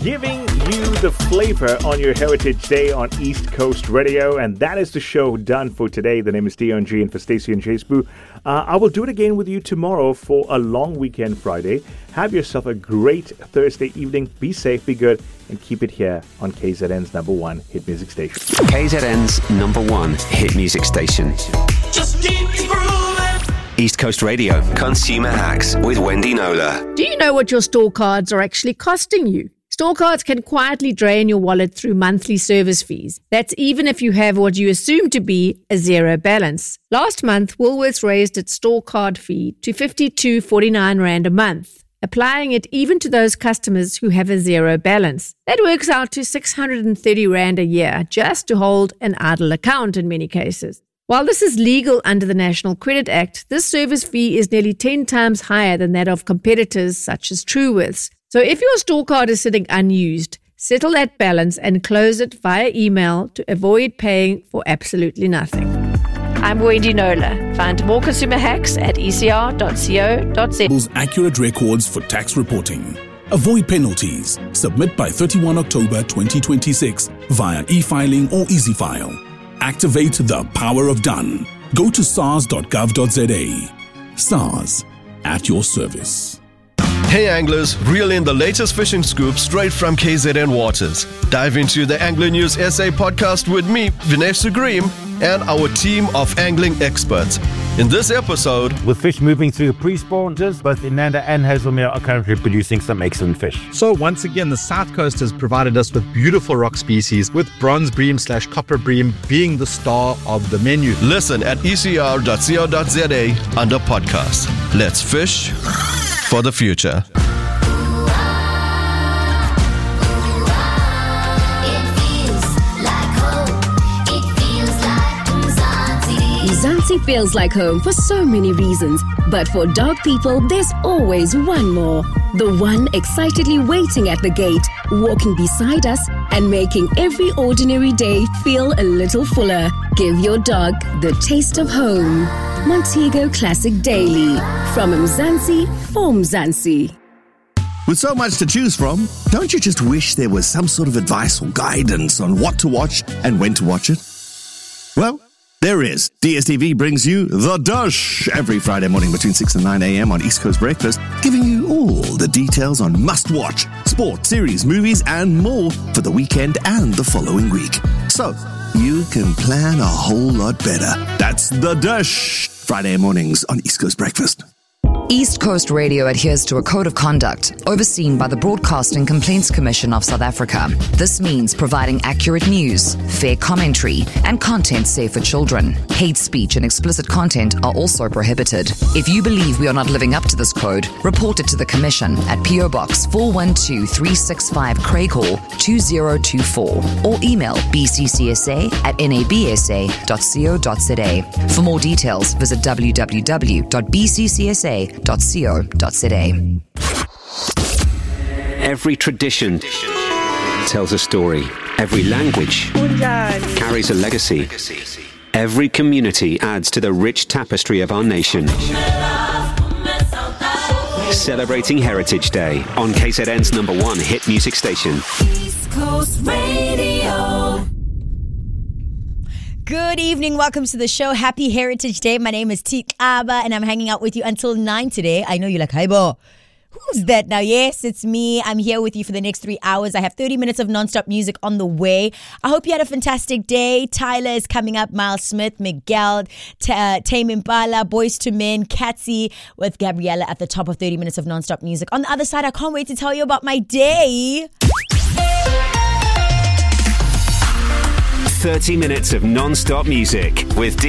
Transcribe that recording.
Giving you the flavor on your Heritage Day on East Coast Radio. And that is the show done for today. The name is Dion G, and for Stacey and Chase-Boo. I will do it again with you tomorrow for a long weekend Friday. Have yourself a great Thursday evening. Be safe, be good, and keep it here on KZN's number one hit music station. KZN's number one hit music station. Just keep it grooving. East Coast Radio. Consumer Hacks with Wendy Nola. Do you know what your store cards are actually costing you? Store cards can quietly drain your wallet through monthly service fees. That's even if you have what you assume to be a zero balance. Last month, Woolworths raised its store card fee to R52.49 a month, applying it even to those customers who have a zero balance. That works out to R630 a year just to hold an idle account in many cases. While this is legal under the National Credit Act, this service fee is nearly 10 times higher than that of competitors such as Truworths. So if your store card is sitting unused, settle that balance and close it via email to avoid paying for absolutely nothing. I'm Wendy Nola. Find more consumer hacks at ecr.co.za. Accurate records for tax reporting. Avoid penalties. Submit by 31 October 2026 via e-filing or EasyFile. Activate the power of done. Go to sars.gov.za. SARS, at your service. Hey anglers, reel in the latest fishing scoop straight from KZN Waters. Dive into the Angler News SA podcast with me, Vinesh Sugrim, and our team of angling experts. In this episode, with fish moving through pre-spawners, both Inanda and Hazelmere are currently producing some excellent fish. So once again, the South Coast has provided us with beautiful rock species, with bronze bream/copper bream being the star of the menu. Listen at ecr.co.za under podcast. Let's fish for the future. Mzansi feels like home for so many reasons, but for dog people, there's always one more. The one excitedly waiting at the gate, walking beside us, and making every ordinary day feel a little fuller. Give your dog the taste of home. Montego Classic Daily. From Mzansi for Mzansi. With so much to choose from, don't you just wish there was some sort of advice or guidance on what to watch and when to watch it? Well, there is. DSTV brings you The Dush every Friday morning between 6 and 9 a.m. on East Coast Breakfast, giving you all the details on must-watch, sport, series, movies, and more for the weekend and the following week. So, you can plan a whole lot better. That's The Dush, Friday mornings on East Coast Breakfast. East Coast Radio adheres to a code of conduct overseen by the Broadcasting Complaints Commission of South Africa. This means providing accurate news, fair commentary, and content safe for children. Hate speech and explicit content are also prohibited. If you believe we are not living up to this code, report it to the Commission at PO Box 412365 Craighall 2024 or email bccsa@nabsa.co.za. For more details, visit www.bccsa.co.za. Every tradition tells a story. Every language carries a legacy. Every community adds to the rich tapestry of our nation. Celebrating Heritage Day on KZN's number one hit music station. East Coast Radio. Good evening. Welcome to the show. Happy Heritage Day. My name is Tikaba and I'm hanging out with you until 9 today. I know you're like, Haibo, who's that now? Yes, it's me. I'm here with you for the next 3 hours. I have 30 minutes of non-stop music on the way. I hope you had a fantastic day. Tyler is coming up. Miles Smith, Miguel, Tame Impala, Boys to Men, Katsy with Gabriella at the top of 30 minutes of non-stop music. On the other side, I can't wait to tell you about my day. 30 minutes of non-stop music with